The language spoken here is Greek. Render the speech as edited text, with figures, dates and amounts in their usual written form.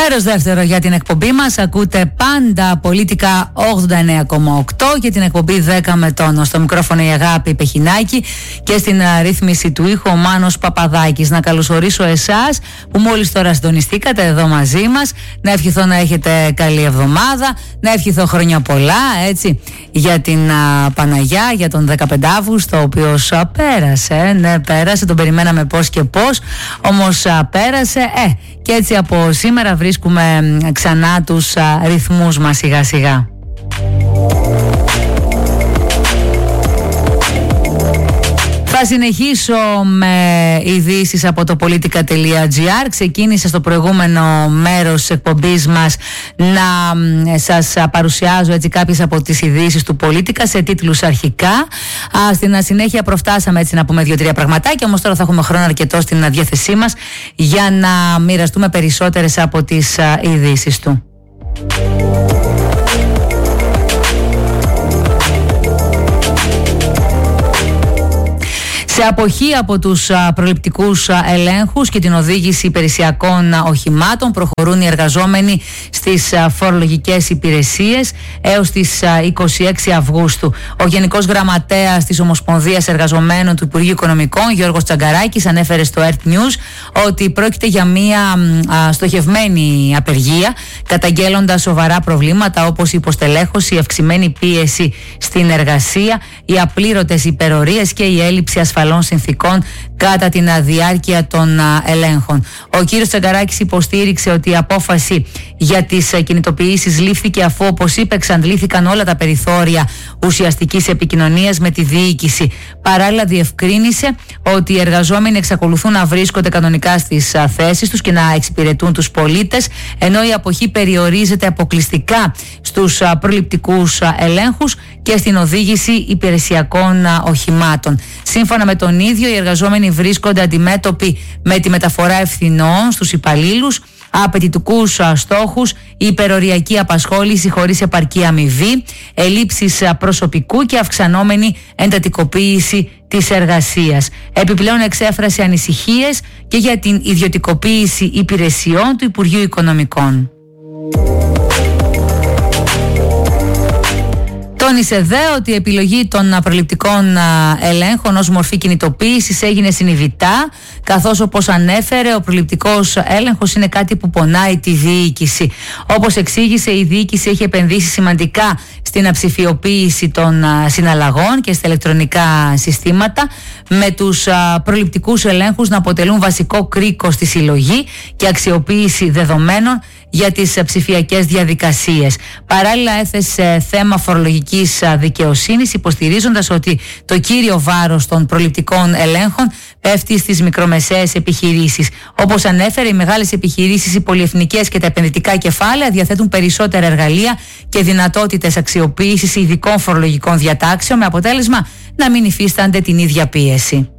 Μέρος δεύτερο για την εκπομπή μας. Ακούτε πάντα Πολίτικα 89,8 και την εκπομπή 10 με τόνο. Στο μικρόφωνο η Αγάπη Πεχινάκη και στην ρύθμιση του ήχου ο Μάνος Παπαδάκης. Να καλωσορίσω εσάς που μόλις τώρα συντονιστήκατε εδώ μαζί μας. Να ευχηθώ να έχετε καλή εβδομάδα. Να ευχηθώ χρόνια πολλά, έτσι, για την Παναγιά, για τον 15 Αύγουστο, ο οποίος πέρασε. Ναι, πέρασε, τον περιμέναμε πώς και πώς. Όμως πέρασε. Και έτσι από σήμερα βρίσκουμε ξανά τους ρυθμούς μας σιγά σιγά. Θα συνεχίσω με ειδήσεις από το politica.gr. Ξεκίνησα στο προηγούμενο μέρος της εκπομπής μας να σας παρουσιάζω έτσι κάποιες από τις ειδήσεις του Politica σε τίτλους αρχικά. Στην συνέχεια προφτάσαμε έτσι να πούμε 2-3 πραγματάκια, όμως τώρα θα έχουμε χρόνο αρκετό στην διάθεσή μας για να μοιραστούμε περισσότερες από τις ειδήσεις του. Σε αποχή από τους προληπτικούς ελέγχους και την οδήγηση υπηρεσιακών οχημάτων προχωρούν οι εργαζόμενοι στις φορολογικές υπηρεσίες έως τις 26 Αυγούστου. Ο Γενικός Γραμματέας της Ομοσπονδίας Εργαζομένων του Υπουργείου Οικονομικών, Γιώργος Τσαγκαράκης, ανέφερε στο Earth News ότι πρόκειται για μια στοχευμένη απεργία, καταγγέλλοντας σοβαρά προβλήματα όπως η υποστελέχωση, η αυξημένη πίεση στην εργασία, οι απλήρωτες υπερορίες και η έλλειψη ασφαλών συνθήκων κατά την διάρκεια των ελέγχων. Ο κύριος Τσαγκαράκης υποστήριξε ότι η απόφαση για τις κινητοποιήσεις λήφθηκε αφού, όπως είπε, εξαντλήθηκαν όλα τα περιθώρια ουσιαστικής επικοινωνίας με τη διοίκηση. Παράλληλα, διευκρίνησε ότι οι εργαζόμενοι εξακολουθούν να βρίσκονται κανονικά στις θέσεις τους και να εξυπηρετούν τους πολίτες, ενώ η αποχή περιορίζεται αποκλειστικά στους προληπτικούς ελέγχους και στην οδήγηση υπηρεσιακών οχημάτων. Σύμφωνα με τον ίδιο, οι εργαζόμενοι βρίσκονται αντιμέτωποι με τη μεταφορά ευθυνών στους υπαλλήλους, απαιτητικούς στόχους, υπεροριακή απασχόληση χωρίς επαρκή αμοιβή, ελλείψεις προσωπικού και αυξανόμενη εντατικοποίηση της εργασίας. Επιπλέον εξέφρασε ανησυχίες και για την ιδιωτικοποίηση υπηρεσιών του Υπουργείου Οικονομικών. Τόνισε δε ότι η επιλογή των προληπτικών ελέγχων ως μορφή κινητοποίησης έγινε συνειδητά, καθώς, όπως ανέφερε, ο προληπτικός έλεγχος είναι κάτι που πονάει τη διοίκηση. Όπως εξήγησε, η διοίκηση έχει επενδύσει σημαντικά στην αψηφιοποίηση των συναλλαγών και στα ηλεκτρονικά συστήματα, με τους προληπτικούς ελέγχους να αποτελούν βασικό κρίκο στη συλλογή και αξιοποίηση δεδομένων για τις ψηφιακές διαδικασίες. Παράλληλα, έθεσε θέμα φορολογικής δικαιοσύνης, υποστηρίζοντας ότι το κύριο βάρος των προληπτικών ελέγχων πέφτει στις μικρομεσαίες επιχειρήσεις. Όπως ανέφερε, οι μεγάλες επιχειρήσεις, οι πολυεθνικές και τα επενδυτικά κεφάλαια διαθέτουν περισσότερα εργαλεία και δυνατότητες αξιοποίησης ειδικών φορολογικών διατάξεων, με αποτέλεσμα να μην υφίστανται την ίδια πίεση.